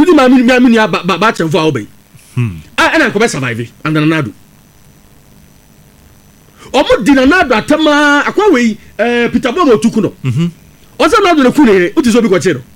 wudi ma mi ba chenfo a obey ana ko be survive and Nanado omo di Nanado atama akwa we Peter Bom otuku no oza Nanado le kune uti so bi ko chero.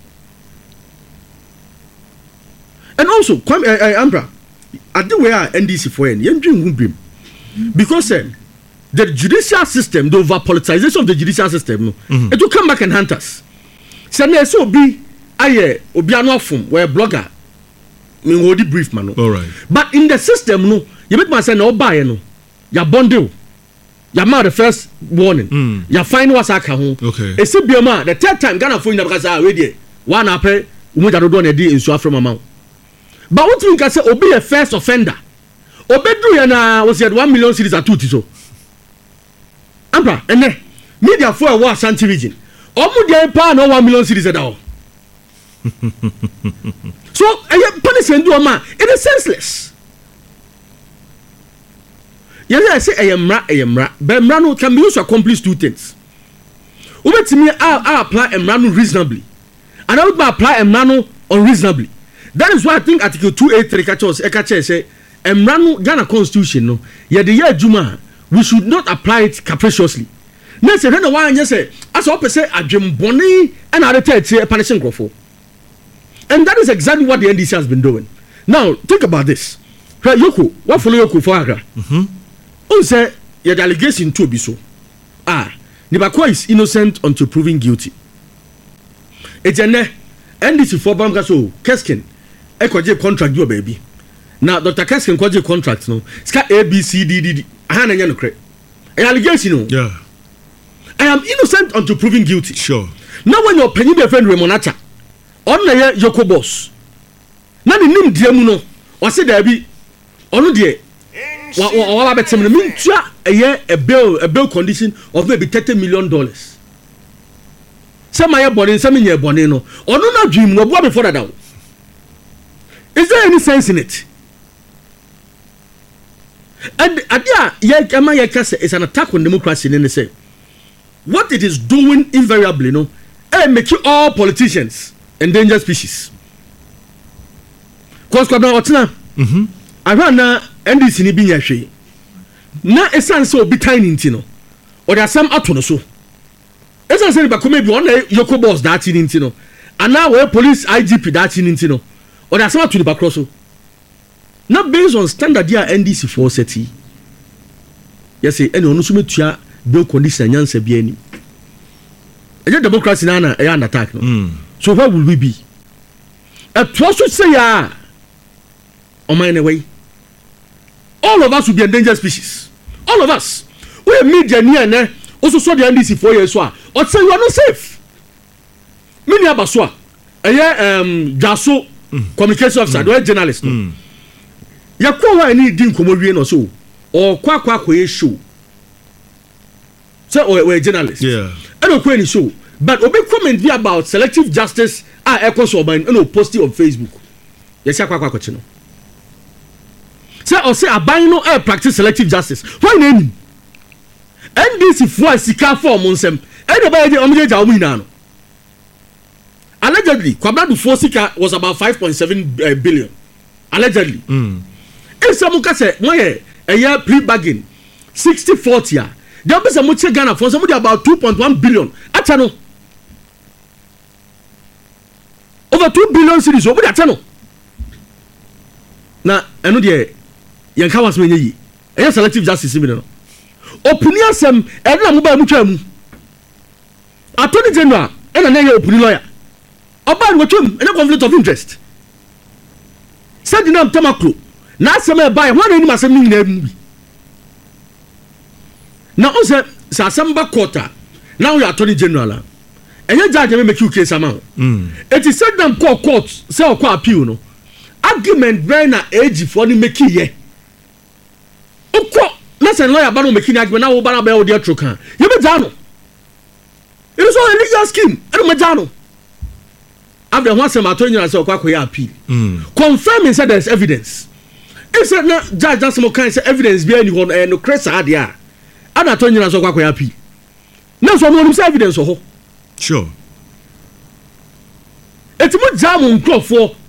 And also Ambra at the way NDC for en yendwin hubrim because the judicial system, the over politicization of the judicial system no it will come back and hunt us. Say na so bi aye obi anu afum we blogger me hold brief man no. All right. But in the system no you make man say na obaye no ya bondel ya ma the first warning ya find what's aka ho. Okay. E se bioma the third time Ghana for you because we dey one apɛ umuja dodo na di nsu afrɛ mama. But what you can say obi a first offender obedru ya na was said 1 million cedis atuti so ampa ene media for wa Ashanti region omu dey pa na 1 million cedis da o so punishment do ma it is senseless. Yes, I say ayemra but emra no can be used to accomplish two things. Ubetimi apply emra no reasonably and I would apply emra no unreasonably. That is why I think Article 283 catches say emra no Ghana Constitution no ye the year juma we should not apply it capriciously. Na say when one just say as I say adwemboni and other punishing grofo. And that is exactly what the NDC has been doing. Now think about this. Yoko, what follow Yoko for Agra? Say your allegation to be so. Nibakwa is innocent until proven guilty. It's a NDC for Bamka so Keskin. Ekoje contract you baby. Now Dr. Keskin kwaje contract no. Ska ABCDD. Ahana nya no kre. Allegation no. Yeah. I am innocent until proven guilty. Sure. Now when your penny friend Remonata on na ye Yoko boss. Na ni nim dia mu no. O se da bi onu de wa betem no mintua a bill condition of maybe $30 million. Some my body, some in your body no. Or no dream no boy before that. Is there any sense in it? And is an attack on democracy and they say what it is doing invariably no make you all politicians endangered species. Cause I ran na NDC ni bi nyahwe na esan so obi tiny ntino or there some ato no so esan say ba come bi on Yoko boss that ntino and now we police IGP that ntino or there some ato ni ba cross so na based on standard dia NDC for seti yes say any onu so metua bill condition nyansa bi ani eje democracy na an attack no so where will we be at what should say ya on my way. All of us will be endangered species. All of us. We media near also saw the NDC 4 years or say you are not safe. Many abaswa. Jaso communication officer, the journalist. Ya kwa any din komowie no so or kwa show. So we journalist. Yeah. I don't any show. But obi comment be about selective justice echoes or posting on Facebook. Yes, kwa chino. Say or say abino practice selective justice. Why name? NDC for sika for monsem. Anybody omujeja omina no. Allegedly, Kwabadu for sika was about 5.7 billion. Allegedly. If someone can say, why a year pre-bargain 60-40 ya. There be some much Ghana for somebody about 2.1 billion. Atano. Over 2 billion cities over that channel. Na eno de yanka was menye yi. Eya selective justice mi no. Opuni asem eno na mo ba mu twa mu. Attorney General ena na ye opuni lawyer. Oba no twam ena conflict of interest. Said na tamaklo. Na asem e ba e ho na ni asem ni na mu bi. Na on say sa asem ba quarter. Now you Attorney General. Eya judge me make you case am. It is said them court say o kwa appeal no. Argument brain na age for ni make ye. Ukwo listen lawyer ba no make ni argument na wo ba na be wo de trokan. You be jano. It is all a legal scheme. I don't jano. After one sem Attorney General say okwa appeal. Confirming said there is evidence. If said na judge just mo kan say evidence be any one no cresa adia. And Attorney General say okwa appeal. Now so no say evidence ho. Sure. Eti mo jam nkrofo